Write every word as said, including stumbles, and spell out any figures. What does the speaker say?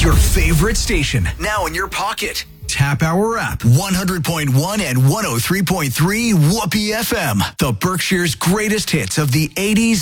Your favorite station, now in your pocket. Tap our app, one hundred point one and one oh three point three Whoopee F M. The Berkshire's greatest hits of the eighties,